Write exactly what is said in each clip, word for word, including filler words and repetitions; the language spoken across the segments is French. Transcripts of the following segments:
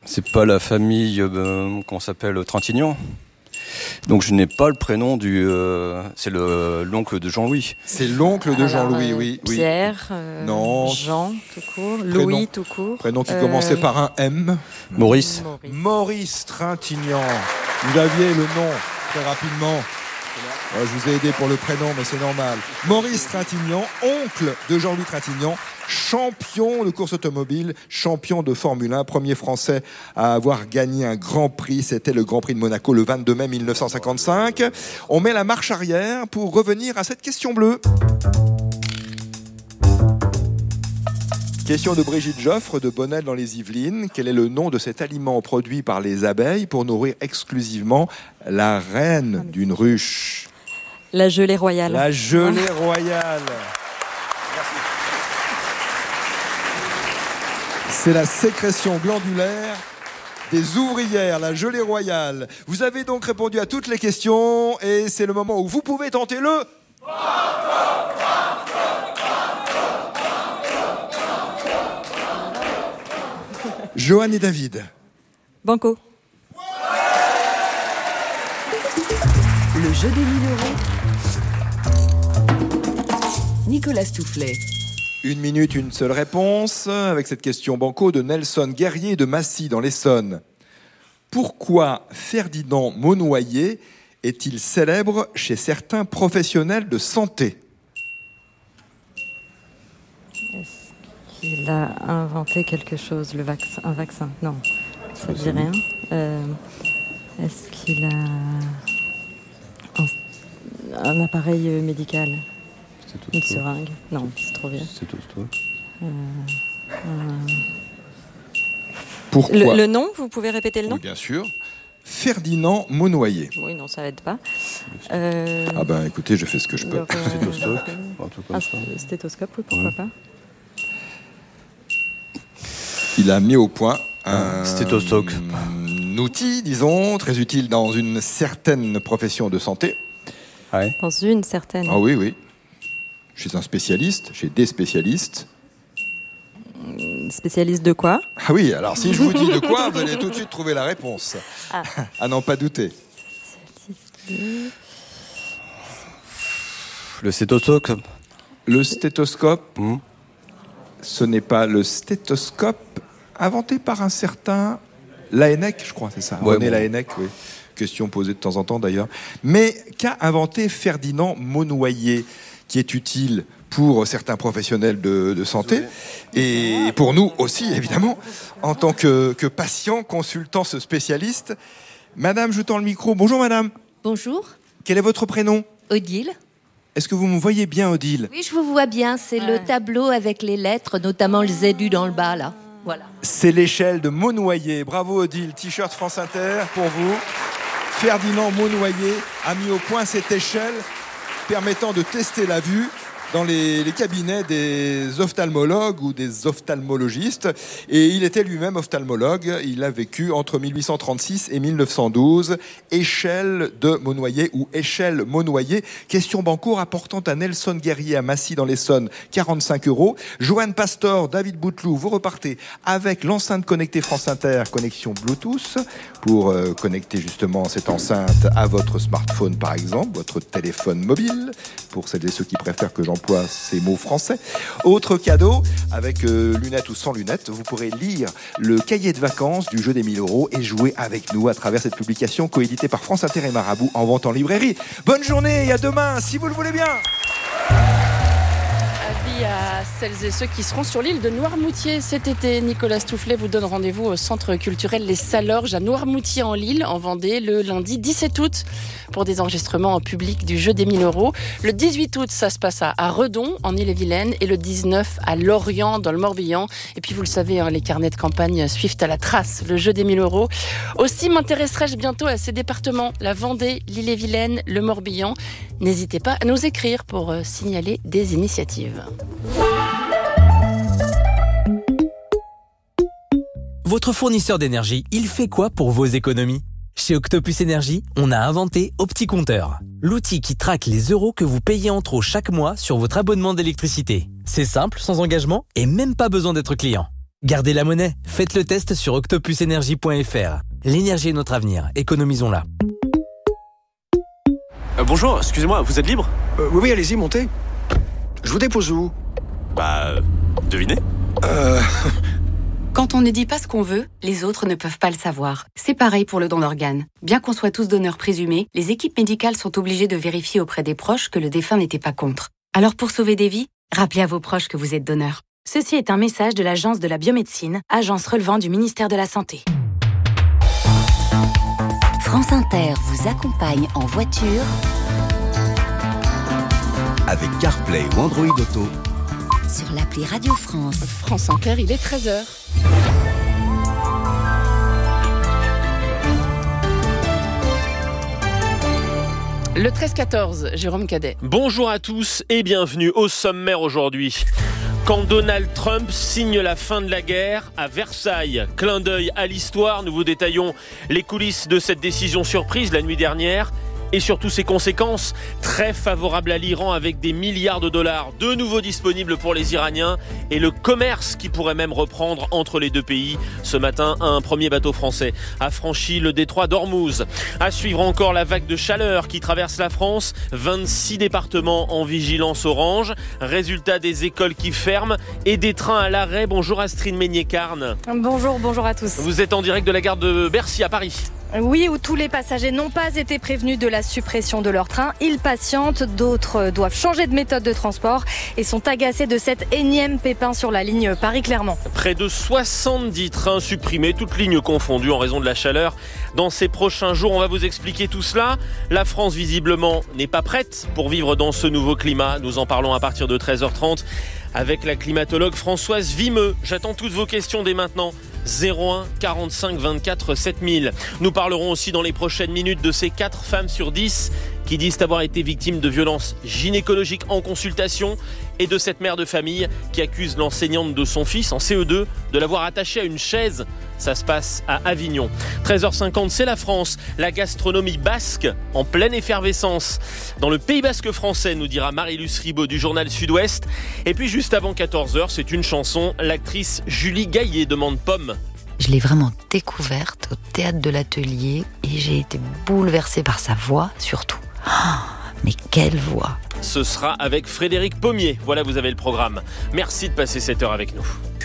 C'est pas la famille euh, qu'on s'appelle Trintignant. Donc je n'ai pas le prénom du... Euh, c'est le, l'oncle de Jean-Louis. C'est l'oncle de Alors, Jean-Louis, euh, oui. Pierre, euh, Non. Jean, tout court, Prénom. Louis, tout court. Prénom qui Euh, commençait par un M. Maurice. Maurice. Maurice Trintignant. Vous aviez le nom très rapidement. Ouais, je vous ai aidé pour le prénom, mais c'est normal. Maurice Trintignant, oncle de Jean-Louis Trintignant, champion de course automobile, champion de Formule un, premier Français à avoir gagné un Grand Prix. C'était le Grand Prix de Monaco le vingt-deux mai mille neuf cent cinquante-cinq. On met la marche arrière pour revenir à cette question bleue. Question de Brigitte Joffre de Bonnel dans les Yvelines. Quel est le nom de cet aliment produit par les abeilles pour nourrir exclusivement la reine d'une ruche? La gelée royale. La gelée royale. C'est la sécrétion glandulaire des ouvrières, la gelée royale. Vous avez donc répondu à toutes les questions et c'est le moment où vous pouvez tenter le... Johan et David. Banco. Le jeu des mille euros. Nicolas Stoufflet. Une minute, une seule réponse, avec cette question banco de Nelson Guerrier de Massy dans l'Essonne. Pourquoi Ferdinand Monnoyer est-il célèbre chez certains professionnels de santé? Il a inventé quelque chose, le vaccin, un vaccin. Non, ça ne dit rien. Euh, est-ce qu'il a un, un appareil médical? Une seringue? Non, c'est trop bien. C'est tout, toi. Euh, euh... Pourquoi le, le nom, vous pouvez répéter le nom? Oui, bien sûr. Ferdinand Monnoyer. Oui, non, ça aide pas. Euh... Ah ben écoutez, je fais ce que je peux. Donc, euh, Stéthoscope, un truc comme un ça. stéthoscope, oui, pourquoi Ouais. pas. Il a mis au point un Stéthoscope. un outil, disons, très utile dans une certaine profession de santé. Ouais. Dans une certaine. Ah oui, oui. Chez un spécialiste, chez des spécialistes. Spécialiste de quoi? Ah oui, alors si je vous dis de quoi, vous allez tout de suite trouver la réponse. Ah. À n'en pas douter. Le stéthoscope. Le stéthoscope, Mmh. ce n'est pas le stéthoscope inventé par un certain Laennec, je crois, c'est ça. Ouais, René bon. Laennec, oui. Question posée de temps en temps d'ailleurs. Mais qu'a inventé Ferdinand Monnoyer, qui est utile pour certains professionnels de, de santé et pour nous aussi, évidemment, en tant que, que patient consultant ce spécialiste. Madame, je vous tends le micro. Bonjour madame. Bonjour, Quel est votre prénom? Odile. Est-ce que vous me voyez bien, Odile? Oui, je vous vois bien, c'est Ouais. le tableau avec les lettres, notamment le Z U dans le bas, là. Voilà. C'est l'échelle de Monnoyer. Bravo Odile, t-shirt France Inter pour vous. Ferdinand Monnoyer a mis au point cette échelle permettant de tester la vue dans les, les cabinets des ophtalmologues ou des ophtalmologistes. Et il était lui-même ophtalmologue. Il a vécu entre mille huit cent trente-six et mille neuf cent douze. Échelle de Monnoyer ou échelle Monnoyer. Question banco rapportant à Nelson Guerrier à Massy dans l'Essonne, quarante-cinq euros. Joanne Pastor, David Bouteloup, vous repartez avec l'enceinte connectée France Inter, connexion Bluetooth, pour euh, connecter justement cette enceinte à votre smartphone par exemple, votre téléphone mobile, pour celles et ceux qui préfèrent que j'emploie ces mots français. Autre cadeau, avec euh, lunettes ou sans lunettes, vous pourrez lire le cahier de vacances du jeu des mille euros et jouer avec nous à travers cette publication coéditée par France Inter et Marabout en vente en librairie. Bonne journée et à demain, si vous le voulez bien. Avis à celles et ceux qui seront sur l'île de Noirmoutier cet été. Nicolas Stoufflet vous donne rendez-vous au centre culturel Les Salorges à Noirmoutier-en-l'Île, en Vendée, le lundi dix-sept août pour des enregistrements en public du jeu des mille euros. Le dix-huit août, ça se passe à Redon, en Ille-et-Vilaine, et le dix-neuf à Lorient, dans le Morbihan. Et puis vous le savez, hein, les carnets de campagne suivent à la trace le jeu des mille euros. Aussi m'intéresserai-je bientôt à ces départements, la Vendée, l'Ille-et-Vilaine, le Morbihan. N'hésitez pas à nous écrire pour euh, signaler des initiatives. Votre fournisseur d'énergie, il fait quoi pour vos économies? Chez Octopus Énergie, on a inventé OptiCompteur, l'outil qui traque les euros que vous payez en trop chaque mois sur votre abonnement d'électricité. C'est simple, sans engagement et même pas besoin d'être client. Gardez la monnaie, faites le test sur octopus énergie point f r. L'énergie est notre avenir, économisons-la. Euh, bonjour, excusez-moi, vous êtes libre ? euh, Oui, oui, allez-y, montez. Je vous dépose où ? Bah, devinez. Euh... Quand on ne dit pas ce qu'on veut, les autres ne peuvent pas le savoir. C'est pareil pour le don d'organes. Bien qu'on soit tous donneurs présumés, les équipes médicales sont obligées de vérifier auprès des proches que le défunt n'était pas contre. Alors pour sauver des vies, rappelez à vos proches que vous êtes donneur. Ceci est un message de l'Agence de la biomédecine, agence relevant du ministère de la Santé. France Inter vous accompagne en voiture avec CarPlay ou Android Auto sur l'appli Radio France. France Inter, il est treize heures. Le treize quatorze, Jérôme Cadet. Bonjour à tous et bienvenue au sommaire aujourd'hui. Quand Donald Trump signe la fin de la guerre à Versailles, clin d'œil à l'histoire, nous vous détaillons les coulisses de cette décision surprise la nuit dernière et surtout ses conséquences très favorables à l'Iran avec des milliards de dollars de nouveau disponibles pour les Iraniens et le commerce qui pourrait même reprendre entre les deux pays. Ce matin, un premier bateau français a franchi le détroit d'Ormuz. À suivre encore la vague de chaleur qui traverse la France, vingt-six départements en vigilance orange, résultat des écoles qui ferment et des trains à l'arrêt. Bonjour Astrid Meignet-Carne. Bonjour, bonjour à tous. Vous êtes en direct de la gare de Bercy à Paris. Oui, où tous les passagers n'ont pas été prévenus de la suppression de leur train. Ils patientent, d'autres doivent changer de méthode de transport et sont agacés de cet énième pépin sur la ligne Paris-Clermont. Près de soixante-dix trains supprimés, toutes lignes confondues en raison de la chaleur. Dans ces prochains jours, on va vous expliquer tout cela. La France, visiblement, n'est pas prête pour vivre dans ce nouveau climat. Nous en parlons à partir de treize heures trente avec la climatologue Françoise Vimeux. J'attends toutes vos questions dès maintenant. zéro un quarante-cinq vingt-quatre sept mille. Nous parlerons aussi dans les prochaines minutes de ces quatre femmes sur dix qui disent avoir été victimes de violences gynécologiques en consultation et de cette mère de famille qui accuse l'enseignante de son fils en C E deux de l'avoir attachée à une chaise. Ça se passe à Avignon. treize heures cinquante, c'est la France. La gastronomie basque en pleine effervescence. Dans le Pays basque français, nous dira Marie-Luce Ribaud du journal Sud-Ouest. Et puis juste avant quatorze heures, c'est une chanson. L'actrice Julie Gaillet demande Pomme. Je l'ai vraiment découverte au théâtre de l'Atelier et j'ai été bouleversée par sa voix, surtout. Oh, mais quelle voix! Ce sera avec Frédéric Pommier. Voilà, vous avez le programme. Merci de passer cette heure avec nous.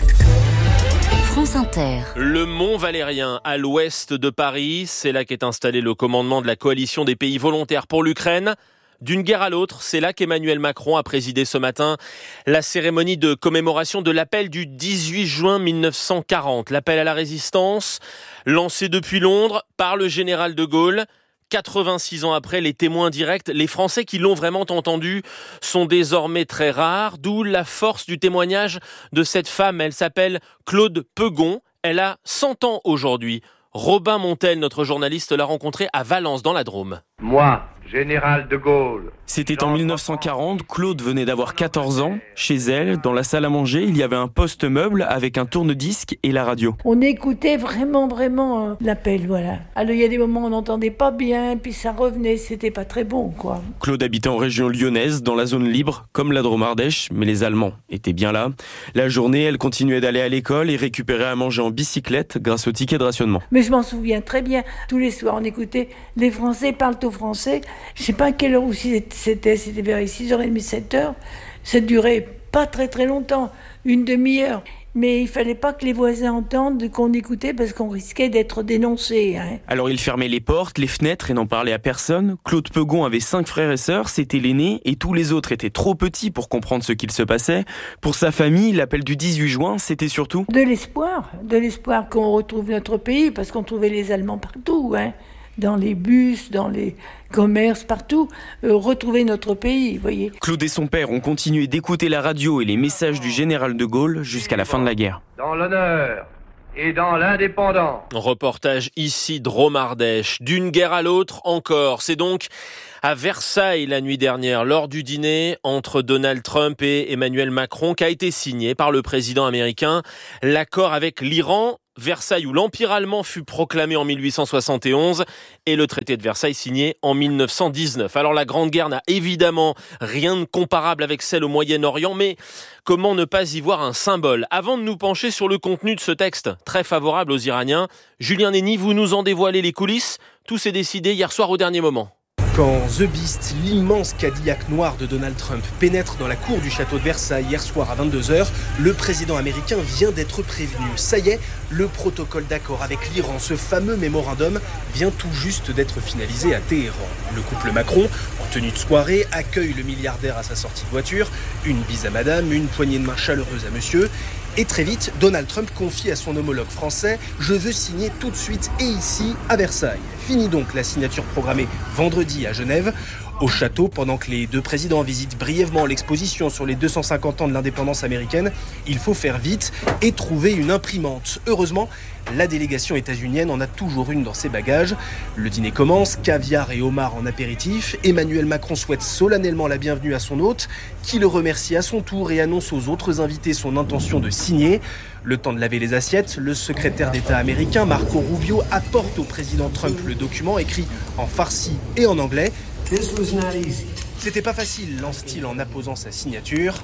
France Inter. Le Mont Valérien, à l'ouest de Paris, c'est là qu'est installé le commandement de la coalition des pays volontaires pour l'Ukraine. D'une guerre à l'autre, c'est là qu'Emmanuel Macron a présidé ce matin la cérémonie de commémoration de l'appel du dix-huit juin mille neuf cent quarante. L'appel à la résistance, lancé depuis Londres par le général de Gaulle. quatre-vingt-six ans après, les témoins directs, les Français qui l'ont vraiment entendu, sont désormais très rares, d'où la force du témoignage de cette femme. Elle s'appelle Claude Pegon, elle a cent ans aujourd'hui. Robin Montel, notre journaliste, l'a rencontrée à Valence, dans la Drôme. Moi, général de Gaulle. C'était en mille neuf cent quarante, Claude venait d'avoir quatorze ans. Chez elle, dans la salle à manger, il y avait un poste meuble avec un tourne-disque et la radio. On écoutait vraiment, vraiment euh, l'appel, voilà. Alors il y a des moments où on n'entendait pas bien, puis ça revenait, c'était pas très bon, quoi. Claude habitait en région lyonnaise, dans la zone libre, comme la Drôme-Ardèche, mais les Allemands étaient bien là. La journée, elle continuait d'aller à l'école et récupérait à manger en bicyclette grâce au ticket de rationnement. Mais je m'en souviens très bien. Tous les soirs, on écoutait les Français parlent au français. Je sais pas à quelle heure aussi c'était, c'était vers six heures trente, sept heures. Ça durait pas très très longtemps, une demi-heure. Mais il fallait pas que les voisins entendent qu'on écoutait parce qu'on risquait d'être dénoncé. Hein. Alors il fermait les portes, les fenêtres et n'en parlait à personne. Claude Pegon avait cinq frères et sœurs, c'était l'aîné et tous les autres étaient trop petits pour comprendre ce qu'il se passait. Pour sa famille, l'appel du dix-huit juin, c'était surtout... De l'espoir, de l'espoir qu'on retrouve notre pays parce qu'on trouvait les Allemands partout, hein. Dans les bus, dans les commerces, partout, euh, retrouver notre pays, vous voyez. Claude et son père ont continué d'écouter la radio et les messages du général de Gaulle jusqu'à la fin de la guerre. Dans l'honneur et dans l'indépendance. Reportage ici, Drôme-Ardèche. D'une guerre à l'autre encore. C'est donc à Versailles la nuit dernière, lors du dîner entre Donald Trump et Emmanuel Macron, qu'a été signé par le président américain l'accord avec l'Iran Versailles où l'Empire allemand fut proclamé en mille huit cent soixante et onze et le traité de Versailles signé en mille neuf cent dix-neuf. Alors la Grande Guerre n'a évidemment rien de comparable avec celle au Moyen-Orient, mais comment ne pas y voir un symbole ? Avant de nous pencher sur le contenu de ce texte, très favorable aux Iraniens, Julien Néni, vous nous en dévoilez les coulisses. Tout s'est décidé hier soir au dernier moment. Quand The Beast, l'immense Cadillac noir de Donald Trump, pénètre dans la cour du château de Versailles hier soir à vingt-deux heures, le président américain vient d'être prévenu. Ça y est, le protocole d'accord avec l'Iran, ce fameux mémorandum, vient tout juste d'être finalisé à Téhéran. Le couple Macron, en tenue de soirée, accueille le milliardaire à sa sortie de voiture, une bise à madame, une poignée de main chaleureuse à monsieur. Et très vite, Donald Trump confie à son homologue français « Je veux signer tout de suite et ici à Versailles ». Fini donc la signature programmée vendredi à Genève. Au château, pendant que les deux présidents visitent brièvement l'exposition sur les deux cent cinquante ans de l'indépendance américaine, il faut faire vite et trouver une imprimante. Heureusement, la délégation états-unienne en a toujours une dans ses bagages. Le dîner commence, caviar et homard en apéritif. Emmanuel Macron souhaite solennellement la bienvenue à son hôte, qui le remercie à son tour et annonce aux autres invités son intention de signer. Le temps de laver les assiettes, le secrétaire d'État américain Marco Rubio apporte au président Trump le document écrit en farsi et en anglais. C'était pas facile, lance-t-il en apposant sa signature.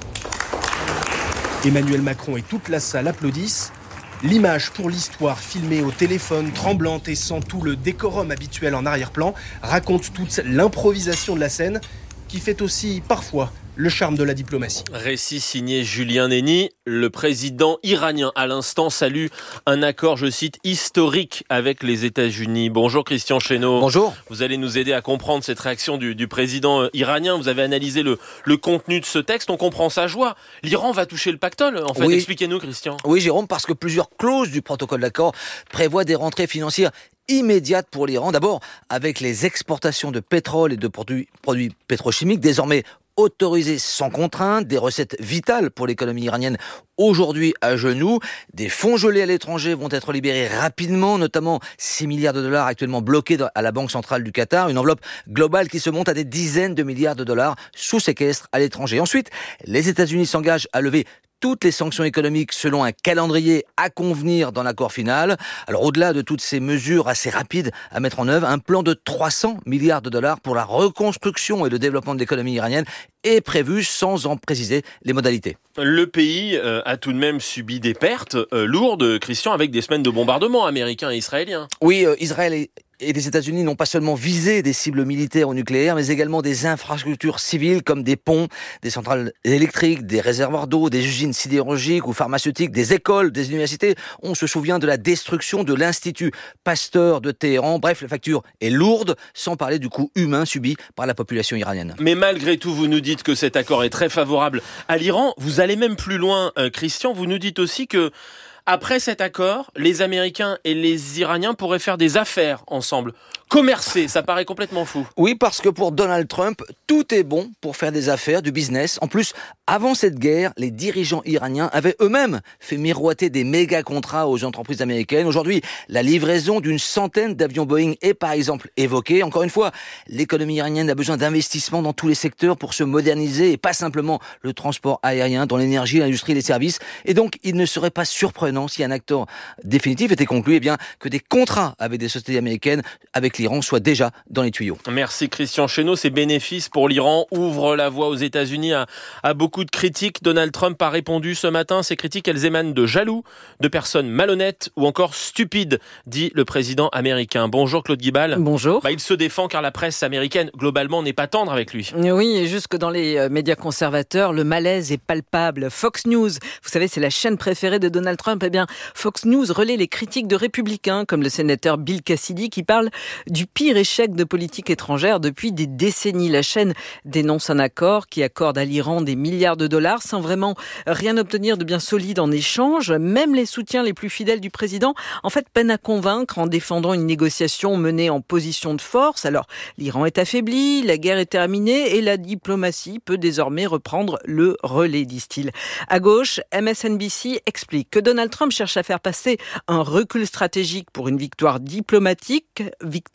Emmanuel Macron et toute la salle applaudissent. L'image pour l'histoire, filmée au téléphone, tremblante et sans tout le décorum habituel en arrière-plan, raconte toute l'improvisation de la scène, qui fait aussi, parfois, le charme de la diplomatie. Récit signé Julien Néni. Le président iranien, à l'instant, salue un accord, je cite, historique avec les États-Unis. Bonjour Christian Chesneau. Bonjour. Vous allez nous aider à comprendre cette réaction du, du président iranien. Vous avez analysé le, le contenu de ce texte. On comprend sa joie. L'Iran va toucher le pactole, en fait. Oui. Expliquez-nous, Christian. Oui, Jérôme, parce que plusieurs clauses du protocole d'accord prévoient des rentrées financières immédiate pour l'Iran. D'abord, avec les exportations de pétrole et de produits, produits pétrochimiques désormais autorisées sans contrainte, des recettes vitales pour l'économie iranienne aujourd'hui à genoux. Des fonds gelés à l'étranger vont être libérés rapidement, notamment six milliards de dollars actuellement bloqués à la Banque centrale du Qatar, une enveloppe globale qui se monte à des dizaines de milliards de dollars sous séquestre à l'étranger. Ensuite, les États-Unis s'engagent à lever toutes les sanctions économiques selon un calendrier à convenir dans l'accord final. Alors au-delà de toutes ces mesures assez rapides à mettre en œuvre, un plan de trois cents milliards de dollars pour la reconstruction et le développement de l'économie iranienne est prévu sans en préciser les modalités. Le pays euh, a tout de même subi des pertes euh, lourdes, Christian, avec des semaines de bombardements américains et israéliens. Oui, euh, Israël est et les États-Unis n'ont pas seulement visé des cibles militaires ou nucléaires, mais également des infrastructures civiles comme des ponts, des centrales électriques, des réservoirs d'eau, des usines sidérurgiques ou pharmaceutiques, des écoles, des universités. On se souvient de la destruction de l'Institut Pasteur de Téhéran. Bref, la facture est lourde, sans parler du coût humain subi par la population iranienne. Mais malgré tout, vous nous dites que cet accord est très favorable à l'Iran. Vous allez même plus loin, euh, Christian. Vous nous dites aussi que après cet accord, les Américains et les Iraniens pourraient faire des affaires ensemble. Commercer, ça paraît complètement fou. Oui, parce que pour Donald Trump, tout est bon pour faire des affaires, du business. En plus, avant cette guerre, les dirigeants iraniens avaient eux-mêmes fait miroiter des méga contrats aux entreprises américaines. Aujourd'hui, la livraison d'une centaine d'avions Boeing est par exemple évoquée. Encore une fois, l'économie iranienne a besoin d'investissements dans tous les secteurs pour se moderniser et pas simplement le transport aérien, dans l'énergie, l'industrie, les services. Et donc, il ne serait pas surprenant si un accord définitif était conclu, eh bien, que des contrats avec des sociétés américaines, avec l'Iran, soient déjà dans les tuyaux. Merci Christian Chesneau. Ces bénéfices pour l'Iran ouvrent la voie aux États-Unis à, à beaucoup de critiques. Donald Trump a répondu ce matin. Ces critiques, elles émanent de jaloux, de personnes malhonnêtes ou encore stupides, dit le président américain. Bonjour Claude Guibal. Bonjour. Bah, il se défend car la presse américaine, globalement, n'est pas tendre avec lui. Oui, et jusque dans les médias conservateurs, le malaise est palpable. Fox News, vous savez, c'est la chaîne préférée de Donald Trump. Eh bien, Fox News relaie les critiques de républicains, comme le sénateur Bill Cassidy, qui parle du pire échec de politique étrangère depuis des décennies. La chaîne dénonce un accord qui accorde à l'Iran des milliards de dollars sans vraiment rien obtenir de bien solide en échange. Même les soutiens les plus fidèles du président, en fait, peinent à convaincre en défendant une négociation menée en position de force. Alors, l'Iran est affaibli, la guerre est terminée et la diplomatie peut désormais reprendre le relais, disent-ils. À gauche, M S N B C explique que Donald Trump cherche à faire passer un recul stratégique pour une victoire diplomatique, vict-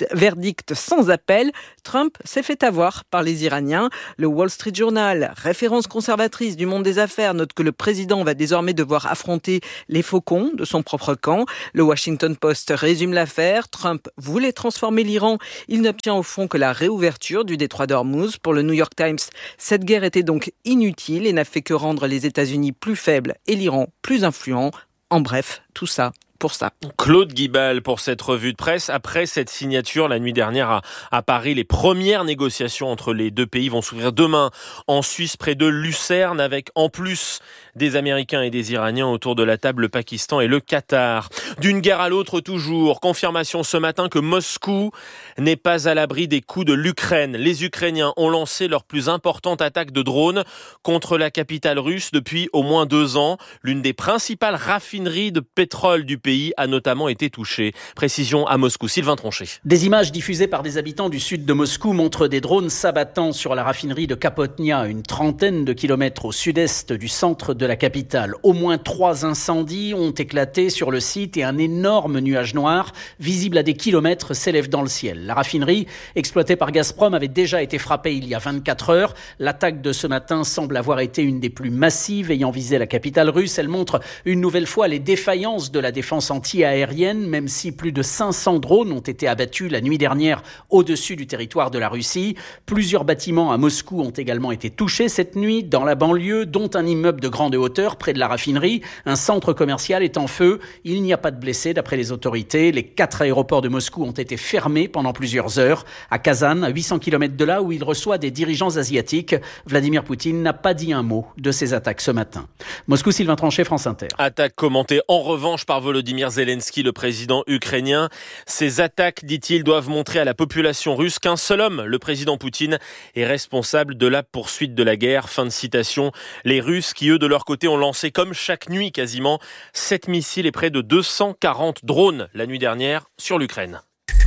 verdict, verdict sans appel. Trump s'est fait avoir par les Iraniens. Le Wall Street Journal, référence conservatrice du monde des affaires, note que le président va désormais devoir affronter les faucons de son propre camp. Le Washington Post résume l'affaire. Trump voulait transformer l'Iran. Il n'obtient au fond que la réouverture du détroit d'Ormuz. Pour le New York Times, cette guerre était donc inutile et n'a fait que rendre les États-Unis plus faibles et l'Iran plus influent. En bref, tout ça pour ça. Claude Guibal pour cette revue de presse. Après cette signature la nuit dernière à, à Paris, les premières négociations entre les deux pays vont s'ouvrir demain en Suisse, près de Lucerne, avec en plus des Américains et des Iraniens autour de la table, le Pakistan et le Qatar. D'une guerre à l'autre toujours. Confirmation ce matin que Moscou n'est pas à l'abri des coups de l'Ukraine. Les Ukrainiens ont lancé leur plus importante attaque de drones contre la capitale russe depuis au moins deux ans. L'une des principales raffineries de pétrole du pays a notamment été touchée. Précision à Moscou, Sylvain Tronchet. Des images diffusées par des habitants du sud de Moscou montrent des drones s'abattant sur la raffinerie de Kapotnia, une trentaine de kilomètres au sud-est du centre de la capitale. Au moins trois incendies ont éclaté sur le site et un énorme nuage noir, visible à des kilomètres, s'élève dans le ciel. La raffinerie, exploitée par Gazprom, avait déjà été frappée il y a vingt-quatre heures. L'attaque de ce matin semble avoir été une des plus massives ayant visé la capitale russe. Elle montre une nouvelle fois les défaillances de la défense anti-aérienne, même si plus de cinq cents drones ont été abattus la nuit dernière au-dessus du territoire de la Russie. Plusieurs bâtiments à Moscou ont également été touchés cette nuit dans la banlieue, dont un immeuble de grande hauteur près de la raffinerie. Un centre commercial est en feu. Il n'y a pas de blessés d'après les autorités. Les quatre aéroports de Moscou ont été fermés pendant plusieurs heures. À Kazan, à huit cents kilomètres de là où il reçoit des dirigeants asiatiques, Vladimir Poutine n'a pas dit un mot de ces attaques ce matin. Moscou, Sylvain Tronchet, France Inter. Attaque commentée en revanche par Volodymyr Zelensky, le président ukrainien. Ces attaques, dit-il, doivent montrer à la population russe qu'un seul homme, le président Poutine, est responsable de la poursuite de la guerre. Fin de citation. Les Russes qui, eux, de leur côté, ont lancé comme chaque nuit quasiment sept missiles et près de deux cent quarante drones la nuit dernière sur l'Ukraine.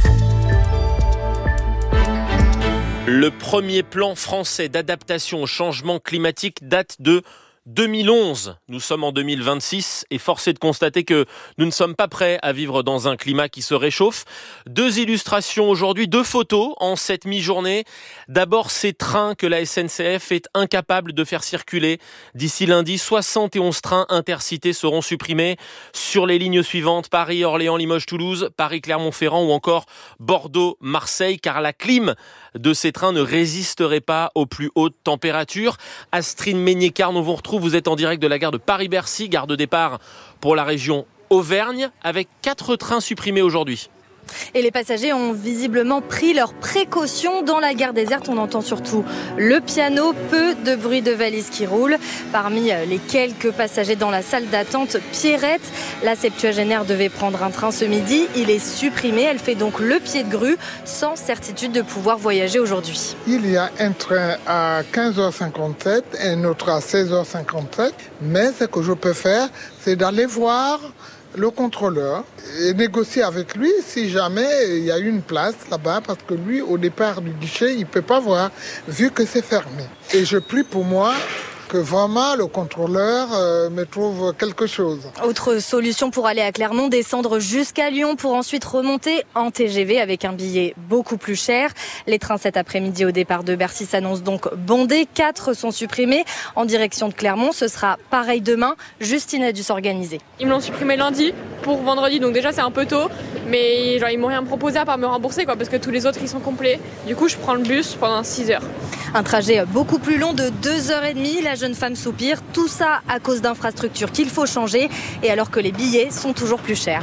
Le premier plan français d'adaptation au changement climatique date de deux mille onze. Nous sommes en deux mille vingt-six et force est de constater que nous ne sommes pas prêts à vivre dans un climat qui se réchauffe. Deux illustrations aujourd'hui, deux photos en cette mi-journée. D'abord, ces trains que la S N C F est incapable de faire circuler. D'ici lundi, soixante et onze trains intercités seront supprimés sur les lignes suivantes: Paris, Orléans, Limoges, Toulouse, Paris, Clermont-Ferrand ou encore Bordeaux, Marseille, car la clim de ces trains ne résisterait pas aux plus hautes températures. Astrid Meignet-Carn, on vous retrouve. Vous êtes en direct de la gare de Paris-Bercy, gare de départ pour la région Auvergne, avec quatre trains supprimés aujourd'hui. Et les passagers ont visiblement pris leurs précautions. Dans la gare déserte, on entend surtout le piano, peu de bruit de valises qui roulent. Parmi les quelques passagers dans la salle d'attente, Pierrette, la septuagénaire, devait prendre un train ce midi. Il est supprimé. Elle fait donc le pied de grue, sans certitude de pouvoir voyager aujourd'hui. Il y a un train à quinze heures cinquante-sept et un autre à seize heures cinquante-sept. Mais ce que je peux faire, c'est d'aller voir le contrôleur et négocier avec lui si jamais il y a une place là-bas, parce que lui, au départ du guichet, il ne peut pas voir vu que c'est fermé. Et je prie pour moi que vraiment le contrôleur euh, me trouve quelque chose. Autre solution pour aller à Clermont, descendre jusqu'à Lyon pour ensuite remonter en T G V avec un billet beaucoup plus cher. Les trains cet après-midi au départ de Bercy s'annoncent donc bondés. Quatre sont supprimés en direction de Clermont. Ce sera pareil demain. Justine a dû s'organiser. Ils me l'ont supprimé lundi pour vendredi, donc déjà c'est un peu tôt. Mais genre, ils m'ont rien proposé à part me rembourser, quoi, parce que tous les autres ils sont complets. Du coup je prends le bus pendant six heures. Un trajet beaucoup plus long de deux heures trente. La jeune femme soupire. Tout ça à cause d'infrastructures qu'il faut changer et alors que les billets sont toujours plus chers.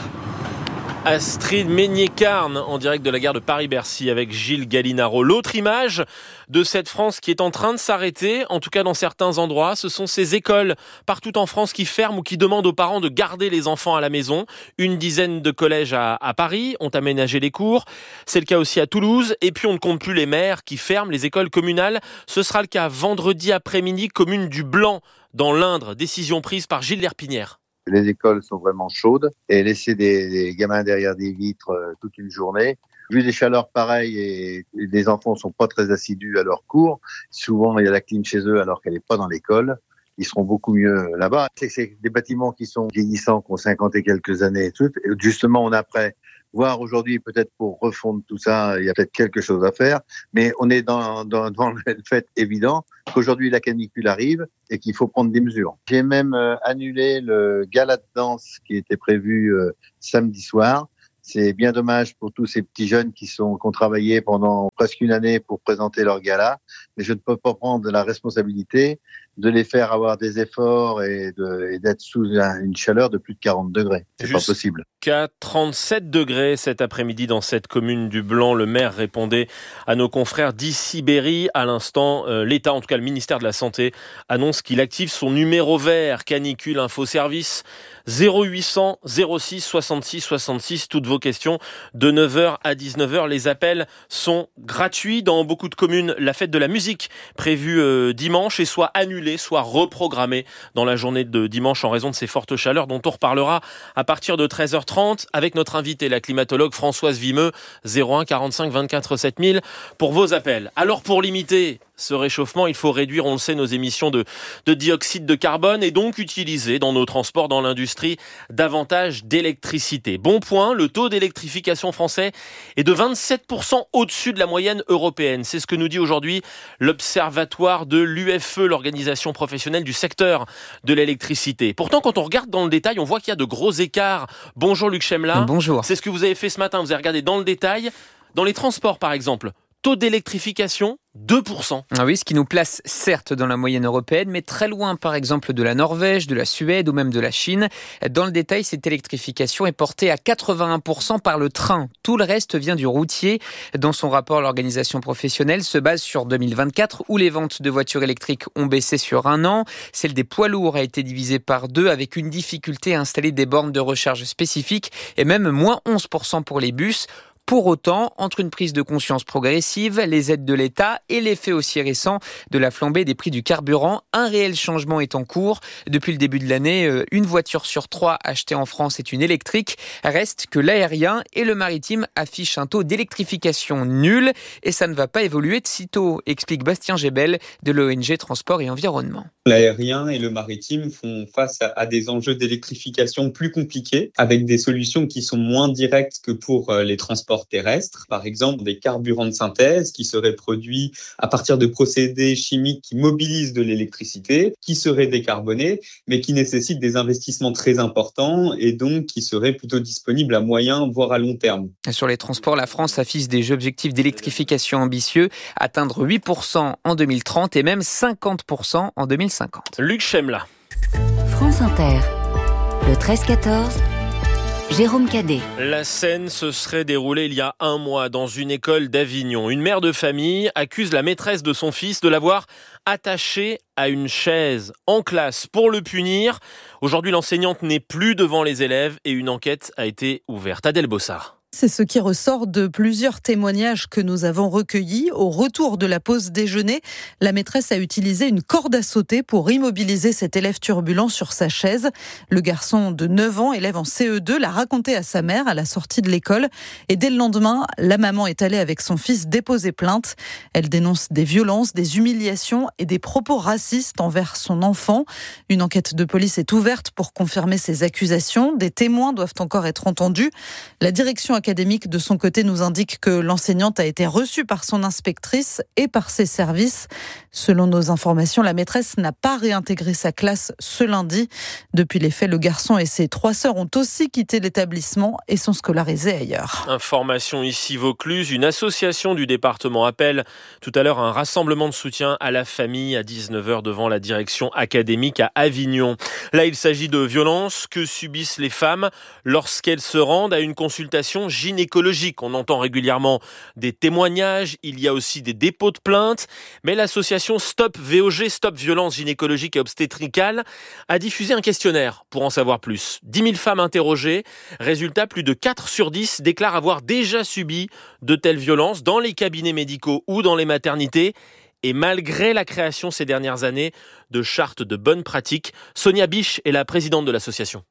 Astrid Meignet-Carn en direct de la gare de Paris-Bercy avec Gilles Gallinaro. L'autre image de cette France qui est en train de s'arrêter, en tout cas dans certains endroits, ce sont ces écoles partout en France qui ferment ou qui demandent aux parents de garder les enfants à la maison. Une dizaine de collèges à, à Paris ont aménagé les cours. C'est le cas aussi à Toulouse. Et puis on ne compte plus les maires qui ferment les écoles communales. Ce sera le cas vendredi après-midi, commune du Blanc dans l'Indre. Décision prise par Gilles Lerpinière. Les écoles sont vraiment chaudes et laisser des, des gamins derrière des vitres euh, toute une journée. Vu des chaleurs pareilles et, et les enfants sont pas très assidus à leurs cours, souvent il y a la clim chez eux alors qu'elle n'est pas dans l'école. Ils seront beaucoup mieux là-bas. C'est, c'est des bâtiments qui sont vieillissants, qui ont cinquante et quelques années et tout. Et justement, on a près voir aujourd'hui peut-être pour refondre tout ça, il y a peut-être quelque chose à faire, mais on est dans, dans, dans le fait évident qu'aujourd'hui la canicule arrive et qu'il faut prendre des mesures. J'ai même euh, annulé le gala de danse qui était prévu euh, samedi soir. C'est bien dommage pour tous ces petits jeunes qui sont qui ont travaillé pendant presque une année pour présenter leur gala, mais je ne peux pas prendre la responsabilité de les faire avoir des efforts et, de, et d'être sous une chaleur de plus de quarante degrés. C'est Juste pas possible. Qu'à trente-sept degrés cet après-midi dans cette commune du Blanc, le maire répondait à nos confrères d'Issy-Berry. À l'instant, euh, l'État, en tout cas le ministère de la Santé, annonce qu'il active son numéro vert canicule info service zéro huit cents zéro six soixante-six soixante-six. Toutes vos questions de neuf heures à dix-neuf heures. Les appels sont gratuits. Dans beaucoup de communes, la fête de la musique prévue euh, dimanche est soit annulée, soit reprogrammée dans la journée de dimanche en raison de ces fortes chaleurs dont on reparlera à partir de treize heures trente avec notre invitée, la climatologue Françoise Vimeux, zéro un quarante-cinq vingt-quatre sept mille pour vos appels. Alors pour limiter ce réchauffement, il faut réduire, on le sait, nos émissions de, de dioxyde de carbone et donc utiliser dans nos transports, dans l'industrie, davantage d'électricité. Bon point, le taux d'électrification français est de vingt-sept pour cent au-dessus de la moyenne européenne. C'est ce que nous dit aujourd'hui l'Observatoire de l'U F E, l'organisation professionnelle du secteur de l'électricité. Pourtant, quand on regarde dans le détail, on voit qu'il y a de gros écarts. Bonjour Luc Chemla. Bonjour. C'est ce que vous avez fait ce matin, vous avez regardé dans le détail. Dans les transports, par exemple, taux d'électrification, deux pour cent. Ah oui, ce qui nous place certes dans la moyenne européenne, mais très loin par exemple de la Norvège, de la Suède ou même de la Chine. Dans le détail, cette électrification est portée à quatre-vingt-un pour cent par le train. Tout le reste vient du routier. Dans son rapport, l'organisation professionnelle se base sur deux mille vingt-quatre où les ventes de voitures électriques ont baissé sur un an. Celle des poids lourds a été divisée par deux avec une difficulté à installer des bornes de recharge spécifiques et même moins onze pour cent pour les bus. Pour autant, entre une prise de conscience progressive, les aides de l'État et l'effet aussi récent de la flambée des prix du carburant, un réel changement est en cours. Depuis le début de l'année, une voiture sur trois achetée en France est une électrique. Reste que l'aérien et le maritime affichent un taux d'électrification nul et ça ne va pas évoluer de sitôt, explique Bastien Gébel de l'O N G Transport et Environnement. L'aérien et le maritime font face à des enjeux d'électrification plus compliqués avec des solutions qui sont moins directes que pour les transports terrestres, par exemple des carburants de synthèse qui seraient produits à partir de procédés chimiques qui mobilisent de l'électricité, qui seraient décarbonés, mais qui nécessitent des investissements très importants et donc qui seraient plutôt disponibles à moyen, voire à long terme. Sur les transports, la France affiche des objectifs d'électrification ambitieux, atteindre huit pour cent en deux mille trente et même cinquante pour cent en deux mille cinquante. Luc Chemla. France Inter, le treize quatorze. Jérôme Cadet. La scène se serait déroulée il y a un mois dans une école d'Avignon. Une mère de famille accuse la maîtresse de son fils de l'avoir attaché à une chaise en classe pour le punir. Aujourd'hui, l'enseignante n'est plus devant les élèves et une enquête a été ouverte. Adèle Bossard. C'est ce qui ressort de plusieurs témoignages que nous avons recueillis. Au retour de la pause déjeuner, la maîtresse a utilisé une corde à sauter pour immobiliser cet élève turbulent sur sa chaise. Le garçon de neuf ans, élève en C E deux, l'a raconté à sa mère à la sortie de l'école. Et dès le lendemain, la maman est allée avec son fils déposer plainte. Elle dénonce des violences, des humiliations et des propos racistes envers son enfant. Une enquête de police est ouverte pour confirmer ces accusations. Des témoins doivent encore être entendus. La direction académique, de son côté, nous indique que l'enseignante a été reçue par son inspectrice et par ses services. Selon nos informations, la maîtresse n'a pas réintégré sa classe ce lundi. Depuis les faits, le garçon et ses trois sœurs ont aussi quitté l'établissement et sont scolarisés ailleurs. Information ici Vaucluse, une association du département appelle tout à l'heure un rassemblement de soutien à la famille à dix-neuf heures devant la direction académique à Avignon. Là, il s'agit de violences que subissent les femmes lorsqu'elles se rendent à une consultation gynécologique. On entend régulièrement des témoignages, il y a aussi des dépôts de plaintes, mais l'association Stop V O G, Stop Violence Gynécologique et Obstétricale, a diffusé un questionnaire pour en savoir plus. dix mille femmes interrogées, résultat, plus de quatre sur dix déclarent avoir déjà subi de telles violences dans les cabinets médicaux ou dans les maternités. Et malgré la création ces dernières années de chartes de bonnes pratiques, Sonia Biche est la présidente de l'association.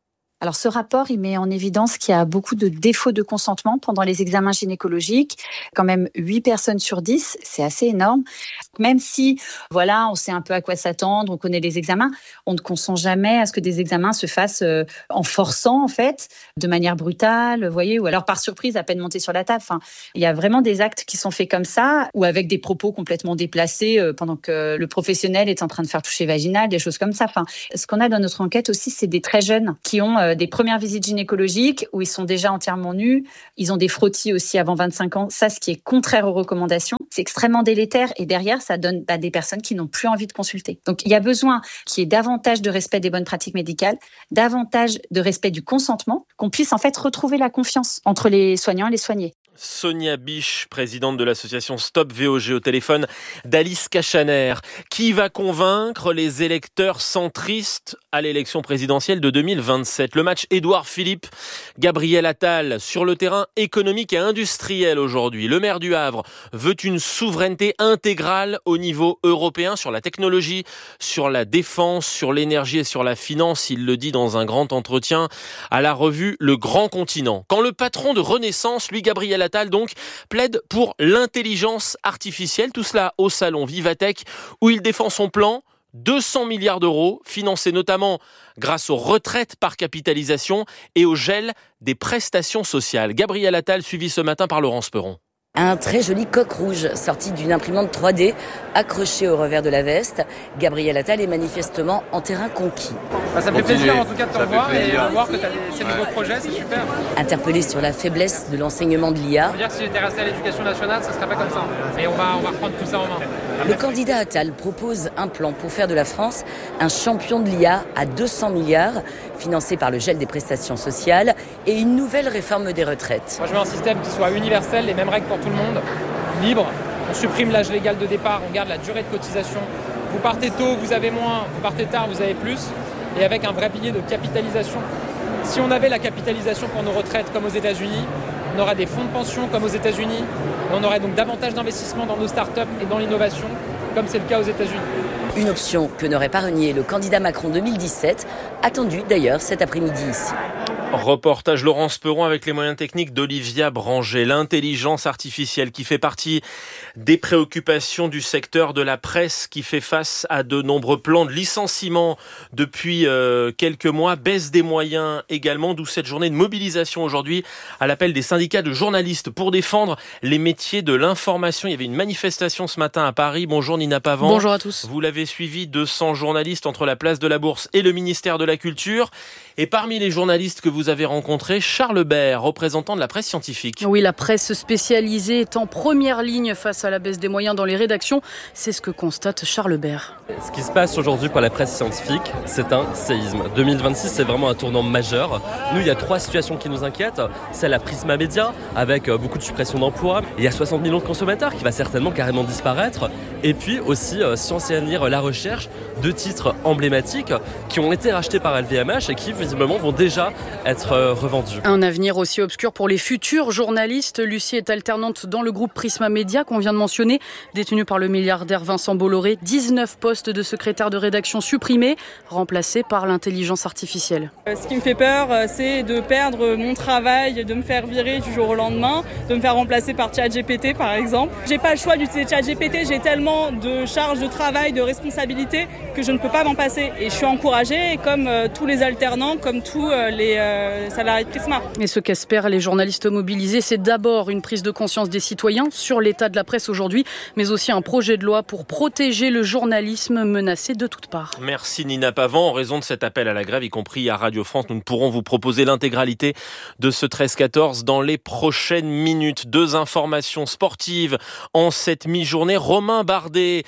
Alors ce rapport, il met en évidence qu'il y a beaucoup de défauts de consentement pendant les examens gynécologiques. Quand même huit personnes sur dix, c'est assez énorme. Même si, voilà, on sait un peu à quoi s'attendre, on connaît les examens, on ne consent jamais à ce que des examens se fassent euh, en forçant, en fait, de manière brutale, vous voyez, ou alors par surprise, à peine monté sur la table. Enfin, il y a vraiment des actes qui sont faits comme ça, ou avec des propos complètement déplacés euh, pendant que le professionnel est en train de faire toucher vaginal, des choses comme ça. Enfin, ce qu'on a dans notre enquête aussi, c'est des très jeunes qui ont euh, des premières visites gynécologiques où ils sont déjà entièrement nus. Ils ont des frottis aussi avant vingt-cinq ans. Ça, ce qui est contraire aux recommandations, c'est extrêmement délétère. Et derrière, ça donne à des personnes qui n'ont plus envie de consulter. Donc, il y a besoin qu'il y ait davantage de respect des bonnes pratiques médicales, davantage de respect du consentement, qu'on puisse en fait retrouver la confiance entre les soignants et les soignés. Sonia Biche, présidente de l'association Stop V O G, au téléphone d'Alice Cachaner. Qui va convaincre les électeurs centristes à l'élection présidentielle de deux mille vingt-sept? Le match Édouard Philippe, Gabriel Attal sur le terrain économique et industriel aujourd'hui. Le maire du Havre veut une souveraineté intégrale au niveau européen sur la technologie, sur la défense, sur l'énergie et sur la finance. Il le dit dans un grand entretien à la revue Le Grand Continent. Quand le patron de Renaissance, lui Gabriel Attal donc, plaide pour l'intelligence artificielle. Tout cela au salon Vivatech où il défend son plan. deux cents milliards d'euros, financés notamment grâce aux retraites par capitalisation et au gel des prestations sociales. Gabriel Attal, suivi ce matin par Laurence Perron. Un très joli coq rouge sorti d'une imprimante trois D accroché au revers de la veste. Gabriel Attal est manifestement en terrain conquis. Bah, ça me fait plaisir en tout cas de te voir et de voir que tu as ces nouveaux projets, c'est super. Interpellé sur la faiblesse de l'enseignement de l'I A. Je veux dire que si j'étais resté à l'éducation nationale, ça ne serait pas comme ça. Mais on va, on va reprendre tout ça en main. Le candidat Attal propose un plan pour faire de la France un champion de l'I A à deux cents milliards, financé par le gel des prestations sociales et une nouvelle réforme des retraites. Moi je veux un système qui soit universel, les mêmes règles pour tout le monde, libre. On supprime l'âge légal de départ, on garde la durée de cotisation. Vous partez tôt, vous avez moins, vous partez tard, vous avez plus. Et avec un vrai pilier de capitalisation. Si on avait la capitalisation pour nos retraites comme aux États-Unis, on aurait des fonds de pension comme aux États-Unis, et on aurait donc davantage d'investissements dans nos startups et dans l'innovation, comme c'est le cas aux États-Unis. Une option que n'aurait pas renié le candidat Macron deux mille dix-sept, attendu d'ailleurs cet après-midi ici. Reportage Laurence Perron avec les moyens techniques d'Olivia Branger. L'intelligence artificielle qui fait partie des préoccupations du secteur de la presse qui fait face à de nombreux plans de licenciement depuis euh, quelques mois. Baisse des moyens également, d'où cette journée de mobilisation aujourd'hui à l'appel des syndicats de journalistes pour défendre les métiers de l'information. Il y avait une manifestation ce matin à Paris. Bonjour Nina Pavant. Bonjour à tous. Vous l'avez suivi, deux cents journalistes entre la place de la Bourse et le ministère de la Culture. Et parmi les journalistes que vous avez rencontrés, Charles Bert, représentant de la presse scientifique. Oui, la presse spécialisée est en première ligne face à la baisse des moyens dans les rédactions. C'est ce que constate Charles Bert. Ce qui se passe aujourd'hui pour la presse scientifique, c'est un séisme. deux mille vingt-six, c'est vraiment un tournant majeur. Nous, il y a trois situations qui nous inquiètent. C'est la Prisma Média, avec beaucoup de suppression d'emplois. Il y a soixante millions de consommateurs qui va certainement carrément disparaître. Et puis aussi, Science et Avenir, la recherche, deux titres emblématiques qui ont été rachetés par L V M H et qui visiblement vont déjà être revendus. Un avenir aussi obscur pour les futurs journalistes. Lucie est alternante dans le groupe Prisma Média qu'on vient de mentionner, détenu par le milliardaire Vincent Bolloré. dix-neuf postes de secrétaire de rédaction supprimés, remplacés par l'intelligence artificielle. Ce qui me fait peur, c'est de perdre mon travail, de me faire virer du jour au lendemain, de me faire remplacer par ChatGPT par exemple. J'ai pas le choix d'utiliser ChatGPT, j'ai tellement de charges de travail, de responsabilités que je ne peux pas m'en passer. Et je suis encouragée, comme euh, tous les alternants, comme tous euh, les euh, salariés de Prisma. Et ce qu'espèrent les journalistes mobilisés, c'est d'abord une prise de conscience des citoyens sur l'état de la presse aujourd'hui, mais aussi un projet de loi pour protéger le journalisme menacé de toutes parts. Merci Nina Pavant. En raison de cet appel à la grève, y compris à Radio France, nous ne pourrons vous proposer l'intégralité de ce treize quatorze dans les prochaines minutes. Deux informations sportives en cette mi-journée. Romain Bardet,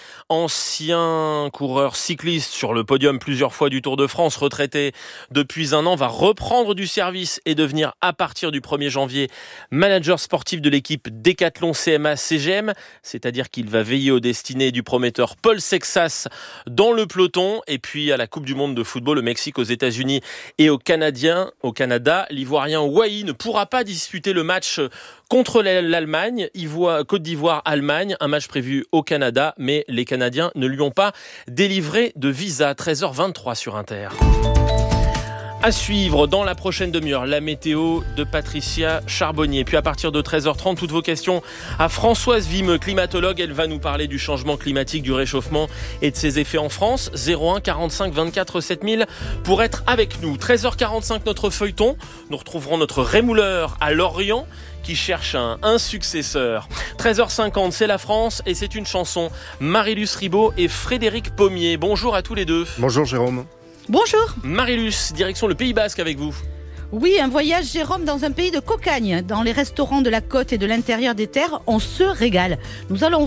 ancien coureur cycliste sur le podium plusieurs fois du Tour de France, retraité depuis un an, va reprendre du service et devenir à partir du premier janvier manager sportif de l'équipe Décathlon C M A C G M, c'est-à-dire qu'il va veiller aux destinées du prometteur Paul Sexas dans le peloton. Et puis à la Coupe du Monde de football, au Mexique, aux États-Unis et aux Canadiens, au Canada, l'Ivoirien Wai ne pourra pas disputer le match contre l'Allemagne. Côte d'Ivoire-Allemagne, un match prévu au Canada, mais les Canadiens ne lui ont pas délivré de visa. treize heures vingt-trois sur Inter. À suivre dans la prochaine demi-heure, la météo de Patricia Charbonnier. Puis à partir de treize heures trente, toutes vos questions à Françoise Vimeux, climatologue. Elle va nous parler du changement climatique, du réchauffement et de ses effets en France. zéro un quarante-cinq vingt-quatre sept mille pour être avec nous. treize heures quarante-cinq, notre feuilleton. Nous retrouverons notre rémouleur à Lorient qui cherche un, un successeur. treize heures cinquante, c'est la France et c'est une chanson. Marilus Ribot et Frédéric Pommier. Bonjour à tous les deux. Bonjour Jérôme. Bonjour. Marilus, direction le Pays Basque avec vous. Oui, un voyage, Jérôme, dans un pays de cocagne. Dans les restaurants de la côte et de l'intérieur des terres, on se régale. Nous allons